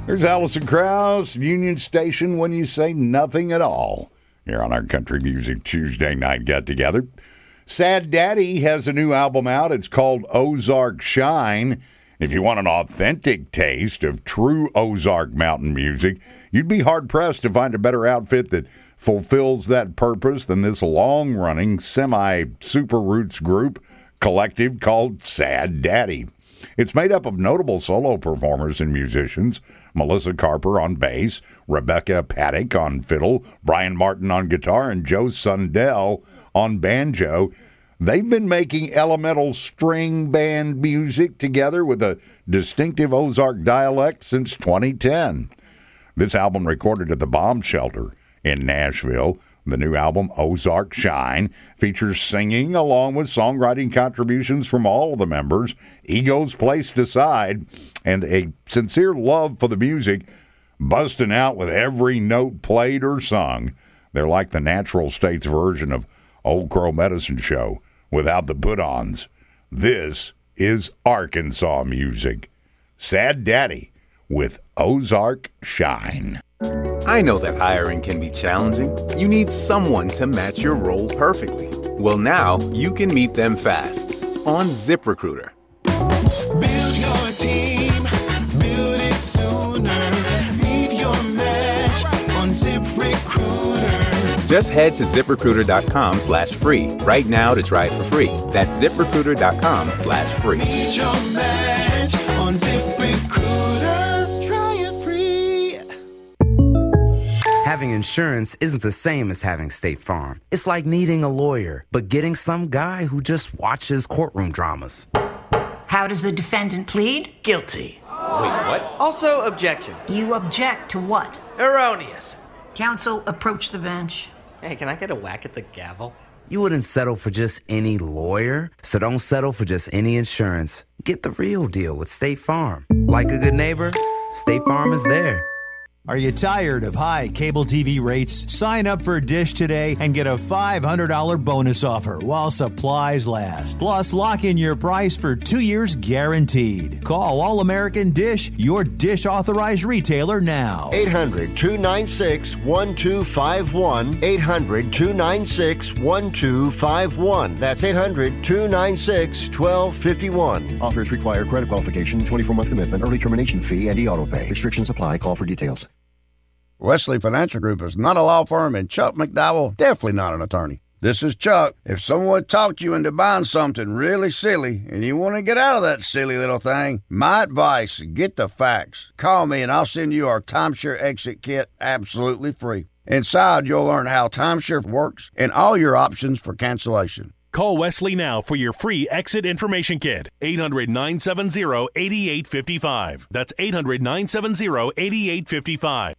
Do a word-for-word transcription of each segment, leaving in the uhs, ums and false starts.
There's Allison Krauss, Union Station, when you say nothing at all. Here on our Country Music Tuesday night get-together. Sad Daddy has a new album out. It's called Ozark Shine. If you want an authentic taste of true Ozark mountain music, you'd be hard-pressed to find a better outfit that fulfills that purpose than this long-running semi-super roots group collective called Sad Daddy. It's made up of notable solo performers and musicians: Melissa Carper on bass, Rebecca Paddock on fiddle, Brian Martin on guitar, and Joe Sundell on banjo. They've been making elemental string band music together with a distinctive Ozark dialect since twenty ten. This album, recorded at the Bomb Shelter in Nashville, the new album, Ozark Shine, features singing along with songwriting contributions from all of the members, egos placed aside, and a sincere love for the music, busting out with every note played or sung. They're like the Natural States version of Old Crow Medicine Show without the put-ons. This is Arkansas music. Sad Daddy with Ozark Shine. I know that hiring can be challenging. You need someone to match your role perfectly. Well, now you can meet them fast on ZipRecruiter. Build your team, build it sooner. Meet your match on ZipRecruiter. Just head to ZipRecruiter.com slash free right now to try it for free. That's ZipRecruiter.com slash free. Meet your match on ZipRecruiter. Try it free. Having insurance isn't the same as having State Farm. It's like needing a lawyer, but getting some guy who just watches courtroom dramas. How does the defendant plead? Guilty. Wait, what? Also, objection. You object to what? Erroneous. Counsel, approach the bench. Hey, can I get a whack at the gavel? You wouldn't settle for just any lawyer, so don't settle for just any insurance. Get the real deal with State Farm. Like a good neighbor, State Farm is there. Are you tired of high cable T V rates? Sign up for Dish today and get a five hundred dollars bonus offer while supplies last. Plus, lock in your price for two years guaranteed. Call All American Dish, your Dish authorized retailer now. eight hundred, two nine six, one two five one. eight hundred, two nine six, one two five one. That's eight hundred, two nine six, one two five one. Offers require credit qualification, twenty-four month commitment, early termination fee, and e-auto pay. Restrictions apply. Call for details. Wesley Financial Group is not a law firm, and Chuck McDowell, definitely not an attorney. This is Chuck. If someone talked you into buying something really silly and you want to get out of that silly little thing, my advice, get the facts. Call me and I'll send you our timeshare exit kit absolutely free. Inside, you'll learn how timeshare works and all your options for cancellation. Call Wesley now for your free exit information kit. eight hundred, nine seven zero, eight eight five five. That's eight hundred, nine seven zero, eight eight five five.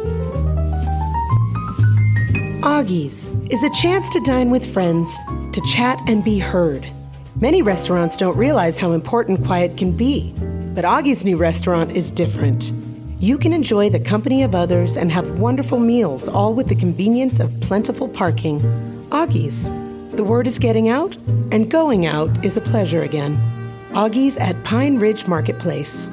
Augie's is a chance to dine with friends, to chat and be heard. Many restaurants don't realize how important quiet can be, but Augie's new restaurant is different. You can enjoy the company of others and have wonderful meals, all with the convenience of plentiful parking. Augie's. The word is getting out, and going out is a pleasure again. Augie's at Pine Ridge Marketplace.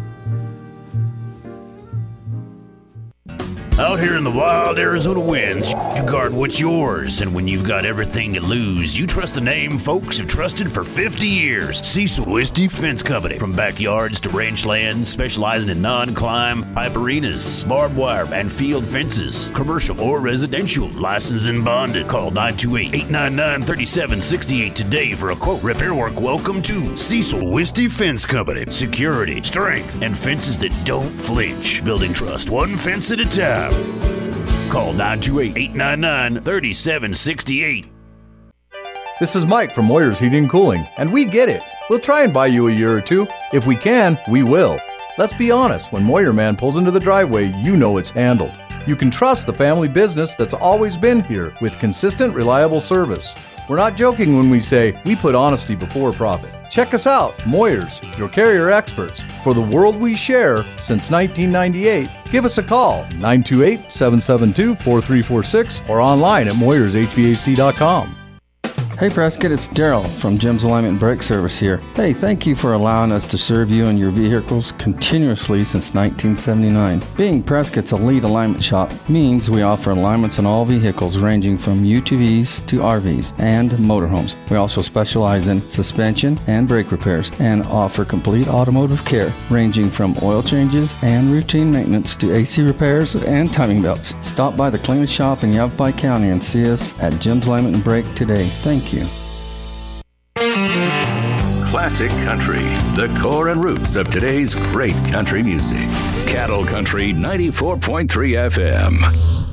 Out here in the wild Arizona winds, you guard what's yours, and when you've got everything to lose, you trust the name folks have trusted for fifty years. Cecil Wisty Fence Company. From backyards to ranch lands, specializing in non-climb, pipe arenas, barbed wire, and field fences. Commercial or residential, licensed and bonded. Call nine two eight, eight nine nine, three seven six eight today for a quote. Repair work, welcome to Cecil Wisty Fence Company. Security, strength, and fences that don't flinch. Building trust, one fence at a time. Call nine two eight, eight nine nine, three seven six eight. This is Mike from Moyer's Heating and Cooling, and we get it. We'll try and buy you a year or two. If we can, we will. Let's be honest, when Moyer Man pulls into the driveway, you know it's handled. You can trust the family business that's always been here with consistent, reliable service. We're not joking when we say we put honesty before profit. Check us out, Moyers, your carrier experts. For the world we share since nineteen ninety-eight, give us a call, nine two eight, seven seven two, four three four six, or online at moyers h v a c dot com. Hey Prescott, it's Daryl from Jim's Alignment and Brake Service here. Hey, thank you for allowing us to serve you and your vehicles continuously since nineteen seventy-nine. Being Prescott's a lead alignment shop means we offer alignments on all vehicles ranging from U T Vs to R Vs and motorhomes. We also specialize in suspension and brake repairs and offer complete automotive care ranging from oil changes and routine maintenance to A C repairs and timing belts. Stop by the cleanest shop in Yavapai County and see us at Jim's Alignment and Brake today. Thank you. Classic country, the core and roots of today's great country music. Cattle Country ninety-four point three F M.